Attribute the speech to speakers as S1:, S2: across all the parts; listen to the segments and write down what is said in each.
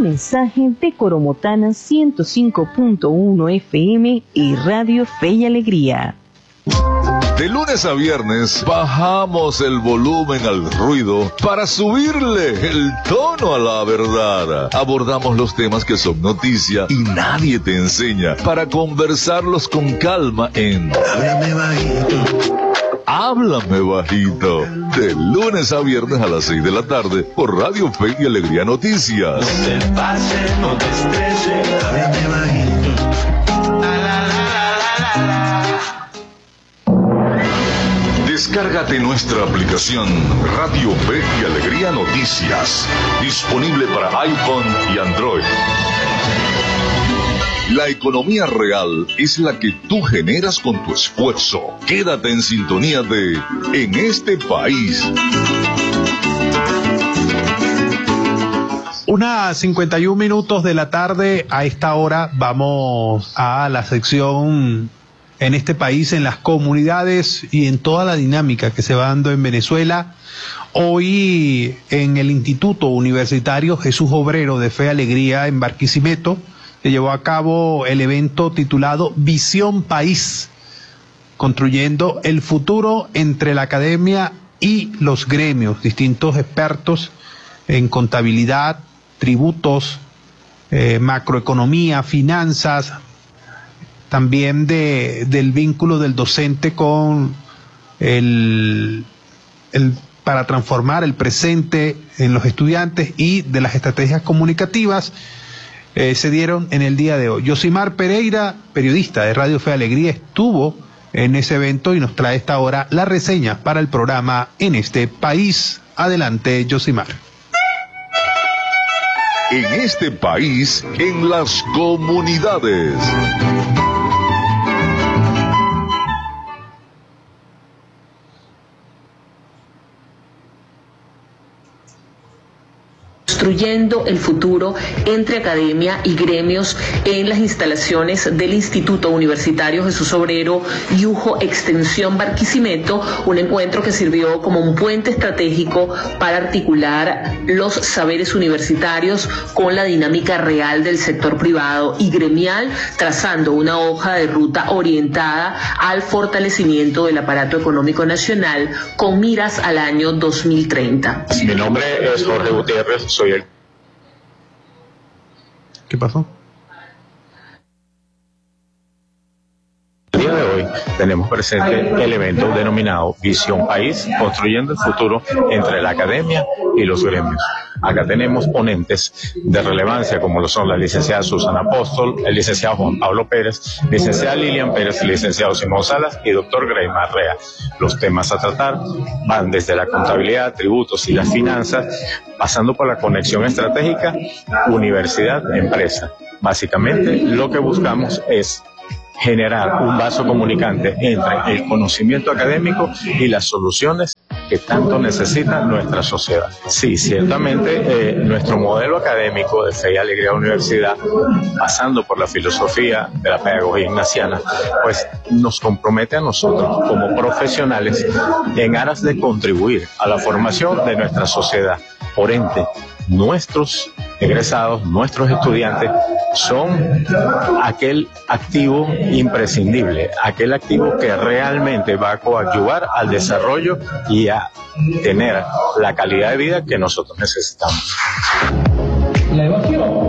S1: mensaje de Coromotana 105.1 FM y Radio Fe y Alegría.
S2: De lunes a viernes bajamos el volumen al ruido para subirle el tono a la verdad. Abordamos los temas que son noticia y nadie te enseña para conversarlos con calma en Háblame Bajito. Háblame Bajito. De lunes a viernes a las 6 de la tarde por Radio Fe y Alegría Noticias.
S3: No te pase, no te estrese, háblame bajito.
S2: Descárgate nuestra aplicación Radio Fe y Alegría Noticias, disponible para iPhone y Android. La economía real es la que tú generas con tu esfuerzo. Quédate en sintonía de En este País.
S4: 1:51 de la tarde. A esta hora vamos a la sección En este País, en las comunidades y en toda la dinámica que se va dando en Venezuela. Hoy en el Instituto Universitario Jesús Obrero de Fe y Alegría en Barquisimeto se llevó a cabo el evento titulado Visión País, construyendo el futuro entre la academia y los gremios, distintos expertos en contabilidad, tributos, macroeconomía, finanzas, también del vínculo del docente con para transformar el presente en los estudiantes y de las estrategias comunicativas se dieron en el día de hoy. Yosimar Pereira, periodista de Radio Fe y Alegría, estuvo en ese evento y nos trae esta hora la reseña para el programa En este País. Adelante, Yosimar.
S2: En este país, en las comunidades.
S5: Construyendo el futuro entre academia y gremios en las instalaciones del Instituto Universitario Jesús Obrero Yujo Extensión Barquisimeto, un encuentro que sirvió como un puente estratégico para articular los saberes universitarios con la dinámica real del sector privado y gremial, trazando una hoja de ruta orientada al fortalecimiento del aparato económico nacional con miras al año 2030.
S6: Mi nombre es Jorge Gutiérrez, soy el...
S4: ¿Qué pasó?
S6: El día de hoy tenemos presente el evento denominado Visión País, construyendo el futuro entre la academia y los gremios. Acá tenemos ponentes de relevancia como lo son la licenciada Susana Apóstol, el licenciado Juan Pablo Pérez, licenciada Lilian Pérez, el licenciado Simón Salas y doctor Greymar Rea. Los temas a tratar van desde la contabilidad, tributos y las finanzas, pasando por la conexión estratégica universidad-empresa. Básicamente lo que buscamos es generar un vaso comunicante entre el conocimiento académico y las soluciones que tanto necesita nuestra sociedad. Sí, ciertamente nuestro modelo académico de Fe y Alegría Universidad, pasando por la filosofía de la pedagogía ignaciana, pues nos compromete a nosotros como profesionales en aras de contribuir a la formación de nuestra sociedad. Por ende, nuestros egresados, nuestros estudiantes son aquel activo imprescindible, aquel activo que realmente va a coadyuvar al desarrollo y a tener la calidad de vida que nosotros necesitamos.
S7: La evasión.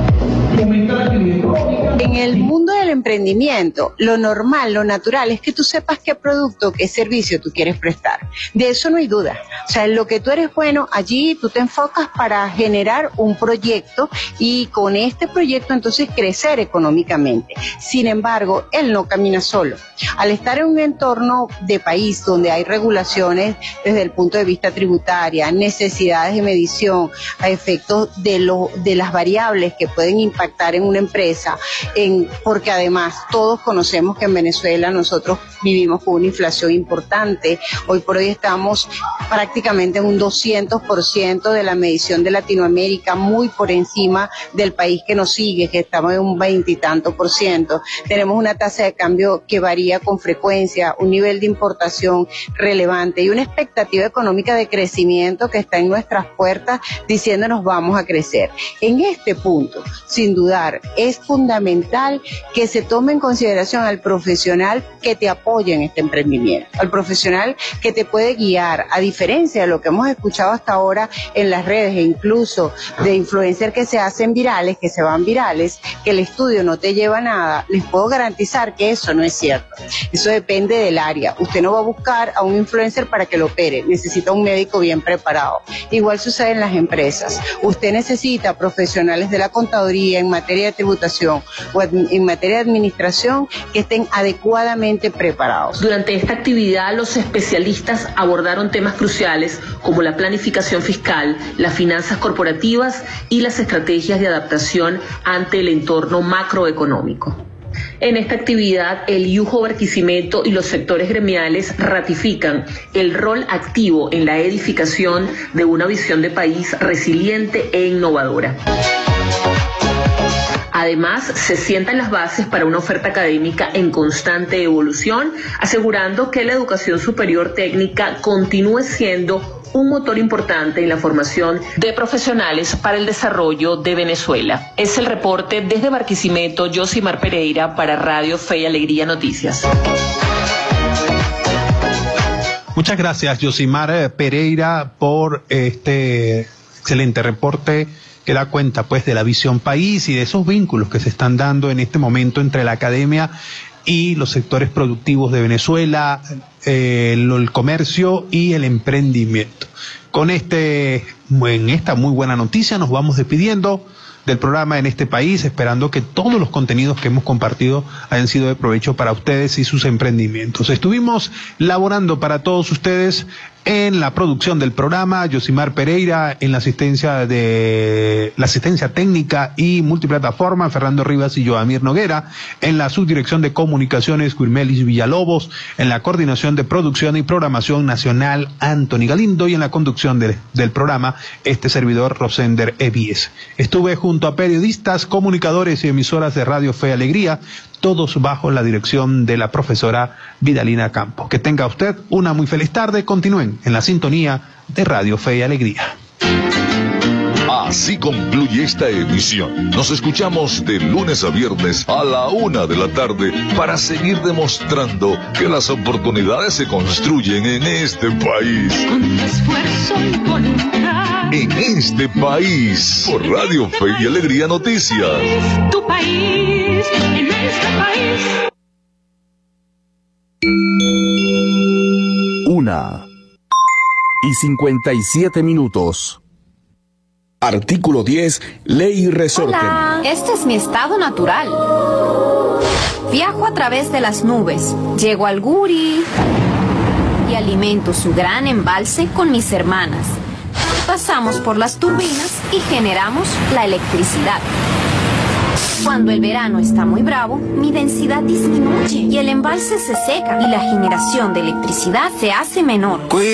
S8: En el mundo del emprendimiento, lo normal, lo natural es que tú sepas qué producto, qué servicio tú quieres prestar. De eso no hay duda. O sea, en lo que tú eres bueno, allí tú te enfocas para generar un proyecto y con este proyecto entonces crecer económicamente. Sin embargo, él no camina solo. Al estar en un entorno de país donde hay regulaciones desde el punto de vista tributaria, necesidades de medición, a efectos de las variables que pueden impactar en una empresa, porque además más. Todos conocemos que en Venezuela nosotros vivimos con una inflación importante. Hoy por hoy estamos prácticamente en un 200% de la medición de Latinoamérica, muy por encima del país que nos sigue, que estamos en un 20 y tanto %. Tenemos una tasa de cambio que varía con frecuencia, un nivel de importación relevante y una expectativa económica de crecimiento que está en nuestras puertas diciéndonos vamos a crecer. En este punto, sin dudar, es fundamental que se tome en consideración al profesional que te apoya en este emprendimiento, al profesional que te puede guiar, a diferencia de lo que hemos escuchado hasta ahora en las redes e incluso de influencers que se hacen virales, que se van virales, que el estudio no te lleva a nada. Les puedo garantizar que eso no es cierto. Eso depende del área. Usted no va a buscar a un influencer para que lo opere, necesita un médico bien preparado. Igual sucede en las empresas. Usted necesita profesionales de la contaduría en materia de tributación o en materia de administración que estén adecuadamente preparados.
S5: Durante esta actividad, los especialistas abordaron temas cruciales como la planificación fiscal, las finanzas corporativas y las estrategias de adaptación ante el entorno macroeconómico. En esta actividad, el Yuho Barquisimeto y los sectores gremiales ratifican el rol activo en la edificación de una visión de país resiliente e innovadora. Además, se sientan las bases para una oferta académica en constante evolución, asegurando que la educación superior técnica continúe siendo un motor importante en la formación de profesionales para el desarrollo de Venezuela. Es el reporte desde Barquisimeto, Yosimar Pereira, para Radio Fe y Alegría Noticias.
S4: Muchas gracias, Yosimar Pereira, por este excelente reporte que da cuenta pues de la visión país y de esos vínculos que se están dando en este momento entre la academia y los sectores productivos de Venezuela, el comercio y el emprendimiento. Con esta muy buena noticia nos vamos despidiendo del programa En este País, esperando que todos los contenidos que hemos compartido hayan sido de provecho para ustedes y sus emprendimientos. Estuvimos laborando para todos ustedes en la producción del programa, Yosimar Pereira, en la asistencia técnica y multiplataforma, Fernando Rivas y Joamir Noguera, en la subdirección de comunicaciones, Guirmelis Villalobos, en la coordinación de producción y programación nacional, Anthony Galindo, y en la conducción del programa, este servidor, Rosender Evies. Estuve junto a periodistas, comunicadores y emisoras de Radio Fe y Alegría, todos bajo la dirección de la profesora Vidalina Campos. Que tenga usted una muy feliz tarde. Continúen en la sintonía de Radio Fe y Alegría.
S2: Así concluye esta emisión. Nos escuchamos de lunes a viernes a la 1 de la tarde para seguir demostrando que las oportunidades se construyen en este país.
S3: Con esfuerzo y voluntad.
S2: En este país, por Radio Fe y Alegría Noticias.
S3: Tu país, en este país.
S9: 1:57. Artículo 10, Ley Resorte.
S10: Hola, este es mi estado natural. Viajo a través de las nubes, llego al Guri y alimento su gran embalse con mis hermanas. Pasamos por las turbinas y generamos la electricidad. Cuando el verano está muy bravo, mi densidad disminuye y el embalse se seca y la generación de electricidad se hace menor.